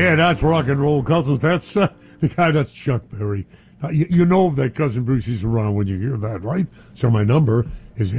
Yeah, that's rock and roll, cousins. That's the guy. That's Chuck Berry. You know that Cousin Brucey's around when you hear that, right? So my number is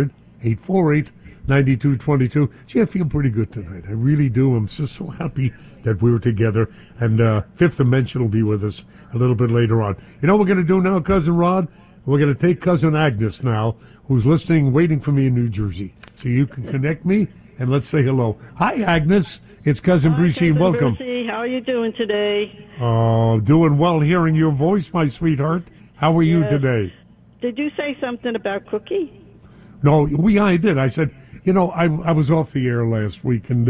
800-848-9222. Gee, I feel pretty good tonight. I really do. I'm just so happy that we're together. And Fifth Dimension will be with us a little bit later on. You know what we're going to do now, Cousin Rod? We're going to take Cousin Agnes now, who's listening, waiting for me in New Jersey. So you can connect me, and let's say hello. Hi, Agnes. It's Cousin Brucey. Welcome. Brucey, how are you doing today? Oh, doing well hearing your voice, my sweetheart. How are you today? Did you say something about Cookie? No, I did. I said, I was off the air last week, and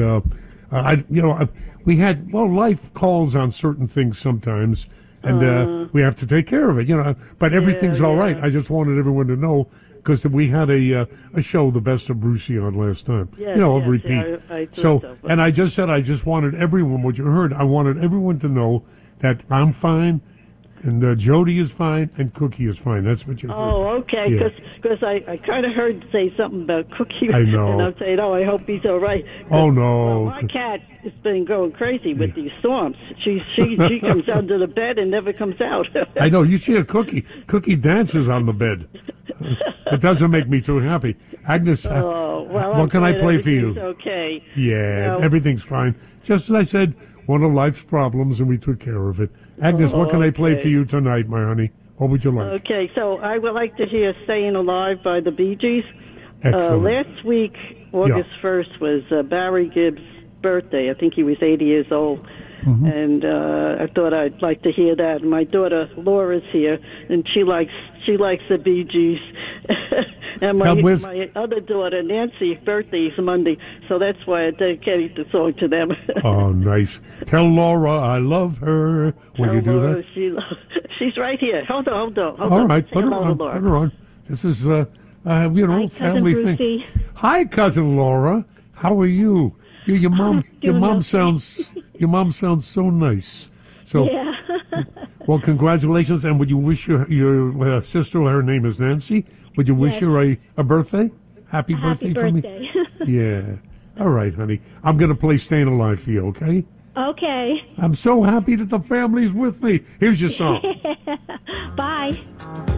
we had life calls on certain things sometimes, and we have to take care of it, But everything's all right. I just wanted everyone to know because we had a show, The Best of Brucey, on last time. Yes, repeat. Yeah, I thought so. And I just said I just wanted everyone, what you heard, I wanted everyone to know that I'm fine. And Jody is fine, and Cookie is fine. That's what you heard. Oh, okay, because I kind of heard say something about Cookie. I know. And I'm saying, I hope he's all right. Oh, no. Well, my cat has been going crazy with these storms. She comes under the bed and never comes out. I know. You see a Cookie. Cookie dances on the bed. It doesn't make me too happy. Agnes, what can I play for you? Okay. Yeah, everything's fine. Just as I said, one of life's problems, and we took care of it. Agnes, what can I play for you tonight, my honey? What would you like? Okay, so I would like to hear Staying Alive by the Bee Gees. Excellent. Last week, August 1st, was Barry Gibb's birthday. I think he was 80 years old. Mm-hmm. And I thought I'd like to hear that. My daughter Laura's here, and she likes the Bee Gees. And my other daughter Nancy's birthday is Monday, so that's why I dedicated the song to them. Oh, nice! Tell Laura I love her. Will you do that? She's right here. Hold on. All right, put her on. This is Hi, family Cousin thing. Hi, Cousin Laura. How are you? Your mom sounds so nice. So, yeah. Well, congratulations, and would you wish your sister, her name is Nancy, would you wish her a birthday? Happy birthday for me? Yeah. All right, honey. I'm going to play Staying Alive for you, okay? Okay. I'm so happy that the family's with me. Here's your song. Bye.